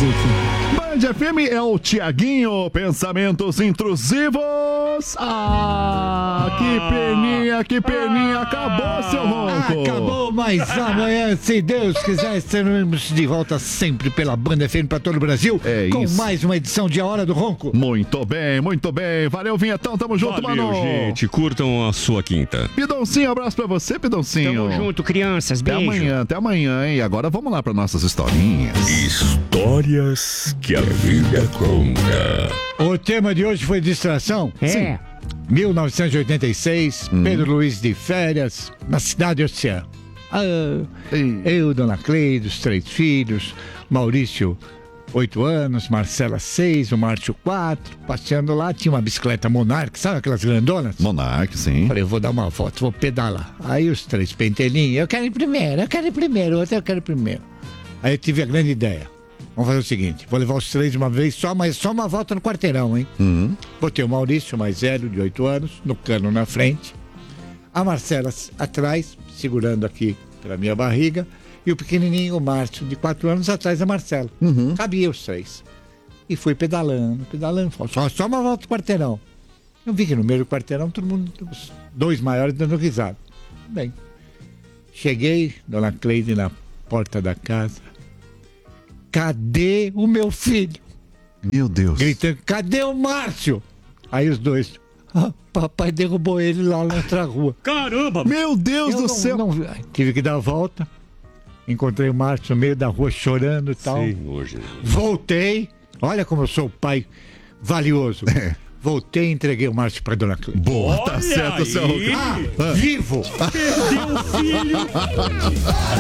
Music. Band FM é o Tiaguinho, pensamentos intrusivos. Que peninha, acabou, seu ronco. Acabou, mas amanhã, se Deus quiser, estaremos de volta sempre pela Band FM para todo o Brasil, com mais uma edição de A Hora do Ronco. Muito bem. Valeu, Vinhetão, tamo junto, mano. Gente, curtam a sua quinta. Pidoncinho, abraço pra você, Pidoncinho. Tamo junto, crianças, beijo. Até amanhã, hein? Agora vamos lá para nossas historinhas. Histórias que a vida conta. O tema de hoje foi distração? Sim. 1986, Pedro Luiz de férias, na cidade Oceano. Eu, Dona Cleide, os 3 filhos, Maurício, 8 anos, Marcela, 6, o Márcio, 4, passeando lá, tinha uma bicicleta Monarch, sabe aquelas grandonas? Monarch, sim. Falei, eu vou dar uma volta, vou pedalar. Aí os 3 pentelinhos, eu quero ir primeiro, outro eu quero ir primeiro. Aí eu tive a grande ideia. Vamos fazer o seguinte, vou levar os 3 de uma vez só, mas só uma volta no quarteirão, hein? Botei o Maurício, mais velho, de 8 anos, no cano na frente. A Marcela atrás, segurando aqui pela minha barriga. E o pequenininho, o Márcio, de 4 anos, atrás da Marcela. Cabia os 3. E fui pedalando. Só uma volta no quarteirão. Eu vi que no meio do quarteirão, todo mundo, os 2 maiores dando risada. Bem, cheguei, Dona Cleide, na porta da casa. Cadê o meu filho? Meu Deus. Gritando, cadê o Márcio? Aí os 2, papai derrubou ele lá na outra rua. Caramba! Meu Deus do céu. Tive que dar a volta. Encontrei o Márcio no meio da rua chorando e tal. Voltei. Olha como eu sou pai valioso. Voltei e entreguei o Márcio para Dona Cleide. Boa, tá certo, seu vivo! Perdeu o filho!